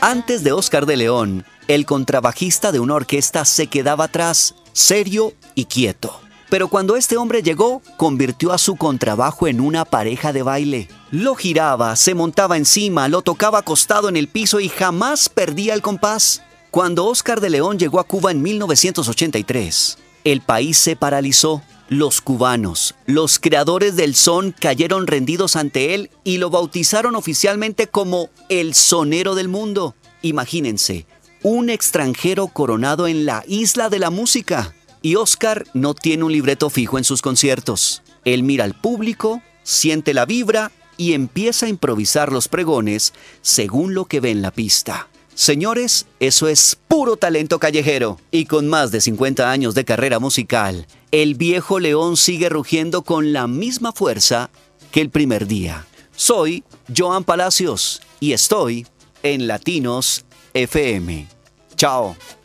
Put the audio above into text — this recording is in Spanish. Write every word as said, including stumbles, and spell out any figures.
Antes de Oscar de León, el contrabajista de una orquesta se quedaba atrás, serio y quieto. Pero cuando este hombre llegó, convirtió a su contrabajo en una pareja de baile. Lo giraba, se montaba encima, lo tocaba acostado en el piso y jamás perdía el compás. Cuando Oscar de León llegó a Cuba en mil novecientos ochenta y tres, el país se paralizó. Los cubanos, los creadores del son, cayeron rendidos ante él y lo bautizaron oficialmente como el sonero del mundo. Imagínense, un extranjero coronado en la isla de la música. Y Oscar no tiene un libreto fijo en sus conciertos. Él mira al público, siente la vibra y empieza a improvisar los pregones según lo que ve en la pista. Señores, eso es puro talento callejero. Y con más de cincuenta años de carrera musical, el viejo león sigue rugiendo con la misma fuerza que el primer día. Soy Joan Palacios y estoy en Latinos F M. Chao.